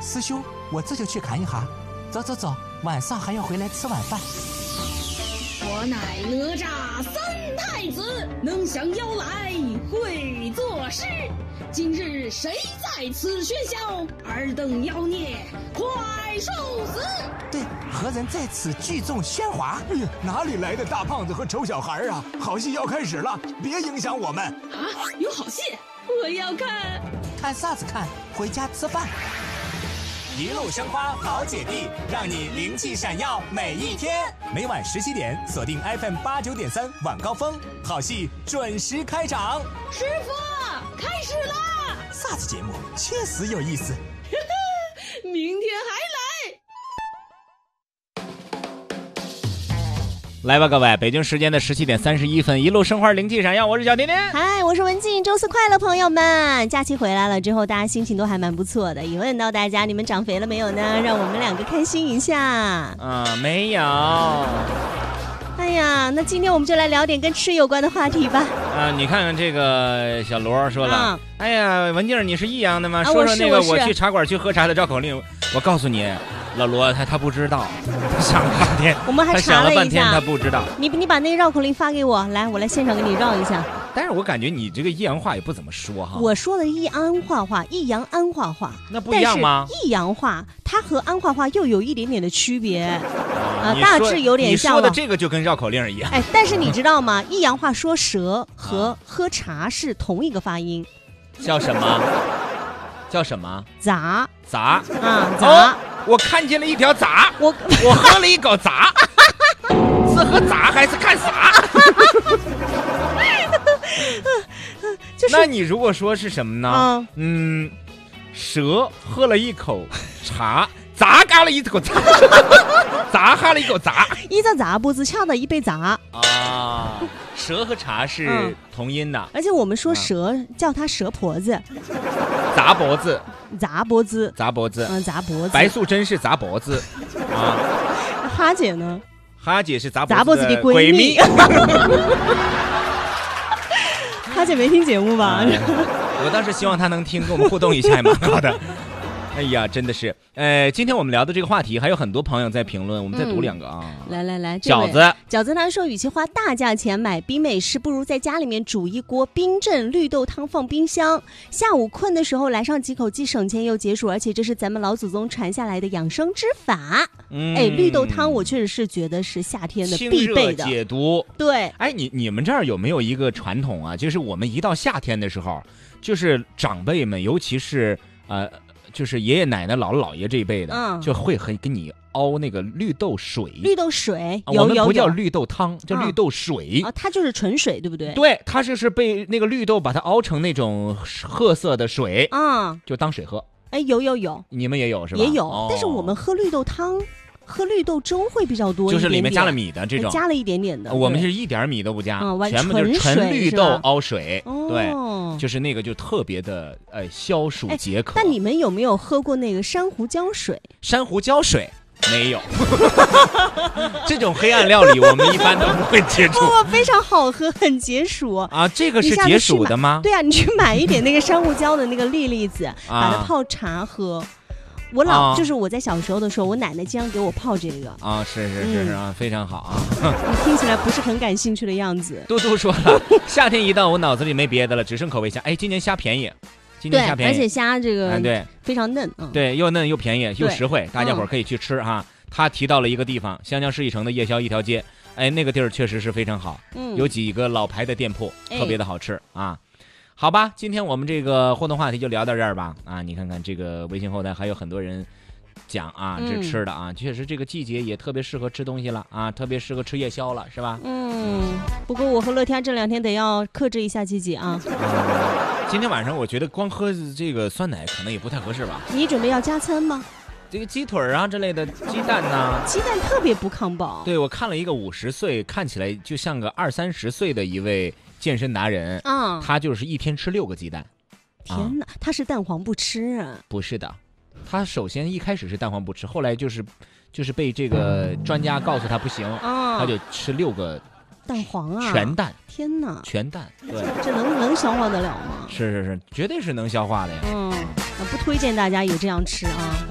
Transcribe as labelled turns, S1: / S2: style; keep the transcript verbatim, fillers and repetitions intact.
S1: 师兄，我这就去看一下。走走走，晚上还要回来吃晚饭。
S2: 我乃哪吒三太子，能降妖来，会作诗。今日谁在此喧嚣？尔等妖孽，快受死！
S1: 对，何人在此聚众喧哗？
S3: 哎呀，哪里来的大胖子和丑小孩啊？好戏要开始了，别影响我们
S2: 啊！有好戏，我要看。
S1: 看啥子看？回家吃饭。
S4: 一路生花好姐弟，让你灵气闪耀每一天。每晚十七点，锁定 F M 八九点三晚高峰，好戏准时开场。
S2: 师傅，开始啦！
S1: 啥子节目？确实有意思。
S2: 明天还来。
S5: 来吧，各位！北京时间的十七点三十一分，一路生花，灵气闪耀。我是小甜甜，
S6: 嗨，我是文静。周四快乐，朋友们！假期回来了之后，大家心情都还蛮不错的。也问到大家，你们长肥了没有呢？让我们两个开心一下。
S5: 嗯，没有。
S6: 哎呀，那今天我们就来聊点跟吃有关的话题吧。
S5: 啊，你看看这个小罗说了，啊、哎呀，文静，你是益阳的吗？
S6: 啊、
S5: 说说那个
S6: 我
S5: 我去茶馆去喝茶的绕口令。我告诉你。老罗他他不知道，他想了半天，
S6: 我们还查了一下，
S5: 他想了半天他不知道。
S6: 你你把那个绕口令发给我，来，我来现场给你绕一下。
S5: 但是我感觉你这个益阳话也不怎么说哈。
S6: 我说的益安话话，益阳安话话，
S5: 那不一样吗？
S6: 但是益阳话它和安话话又有一点点的区别啊、呃，大致有点像。
S5: 你说的这个就跟绕口令一样。
S6: 哎，但是你知道吗？益阳话说蛇和喝茶是同一个发音，
S5: 叫什么？叫什么？
S6: 杂
S5: 杂
S6: 啊杂。
S5: 哦，我看见了一条杂，
S6: 我
S5: 我喝了一口杂，是喝杂还是看啥？就是，那你如果说是什么呢？嗯，嗯蛇喝了一口茶，杂干了一口茶，杂哈了一口杂，
S6: 一个杂不子恰到一杯杂
S5: 啊。蛇和茶是同音的、嗯，
S6: 而且我们说蛇、嗯、叫它蛇婆子，
S5: 杂脖子，
S6: 杂脖子，
S5: 杂脖子，
S6: 嗯，杂脖子。
S5: 白素贞是杂脖子啊，
S6: 哈姐呢？
S5: 哈姐是杂
S6: 杂脖子的闺蜜。哈姐没听节目吧？
S5: 哎、我倒是希望她能听，跟我们互动一下也蛮好的。哎呀，真的是，呃，今天我们聊的这个话题，还有很多朋友在评论，我们再读两个啊。
S6: 嗯、来来来，
S5: 饺子，
S6: 饺子他说，与其花大价钱买冰美式，不如在家里面煮一锅冰镇绿豆汤放冰箱，下午困的时候来上几口，既省钱又解暑，而且这是咱们老祖宗传下来的养生之法。嗯，哎，绿豆汤我确实是觉得是夏天的必备的，
S5: 解毒。
S6: 对，
S5: 哎，你你们这儿有没有一个传统啊？就是我们一到夏天的时候，就是长辈们，尤其是呃。就是爷爷奶奶、姥姥姥爷这一辈的，嗯、就会很给你熬那个绿豆水。
S6: 绿豆水，
S5: 有我们不叫绿豆汤，叫绿豆水
S6: 啊、嗯，它就是纯水，对不对？
S5: 对，它就是被那个绿豆把它熬成那种褐色的水啊、嗯，就当水喝。
S6: 哎，有有有，
S5: 你们也有是吧？
S6: 也有，
S5: 哦、
S6: 但是我们喝绿豆汤。喝绿豆粥会比较多一点点，
S5: 就是里面加了米的这种，
S6: 加了一点点的。
S5: 我们是一点米都不加，
S6: 嗯、
S5: 全部就是纯绿豆熬水。
S6: 哦、
S5: 对，就是那个就特别的呃消暑解渴。
S6: 但你们有没有喝过那个珊瑚胶水？
S5: 珊瑚胶水没有，这种黑暗料理我们一般都不会接触。
S6: 哇，非常好喝，很解暑
S5: 啊！这个是解暑的吗？
S6: 对啊，你去买一点那个珊瑚胶的那个粒粒子，啊、把它泡茶喝。我老、啊、就是我在小时候的时候，我奶奶经常给我泡这个
S5: 啊，是是是是啊、嗯，非常好啊。
S6: 你听起来不是很感兴趣的样子。
S5: 嘟嘟说了，夏天一到，我脑子里没别的了，只剩口味虾。哎，今年虾便宜，今年虾便宜，
S6: 而且虾这个
S5: 嗯对
S6: 非常嫩，
S5: 嗯，对，又嫩又便宜又实惠，大家伙可以去吃哈、嗯。他提到了一个地方，湘江市一城的夜宵一条街，哎，那个地儿确实是非常好，嗯，有几个老牌的店铺，特别的好吃、哎、啊。好吧，今天我们这个互动话题就聊到这儿吧。啊，你看看这个微信后台还有很多人。讲啊，这吃的啊、嗯，确实这个季节也特别适合吃东西了啊，特别适合吃夜宵了，是吧？
S6: 嗯，不过我和乐天这两天得要克制一下自己啊。
S5: 嗯、今天晚上我觉得光喝这个酸奶可能也不太合适吧。
S6: 你准备要加餐吗？
S5: 这个鸡腿啊之类的，鸡蛋呐，
S6: 鸡蛋特别不抗饱。
S5: 对，我看了一个五十岁，看起来就像个二三十岁的一位健身达人啊、嗯，他就是一天吃六个鸡蛋。
S6: 天哪，啊、他是蛋黄不吃啊？
S5: 不是的。他首先一开始是蛋黄不吃，后来就是就是被这个专家告诉他不行，哦、他就吃六个
S6: 蛋黄啊，
S5: 全蛋。
S6: 天哪，
S5: 全蛋，对，
S6: 这能能消化得了吗？
S5: 是是是，绝对是能消化的呀。
S6: 嗯，不推荐大家也这样吃啊。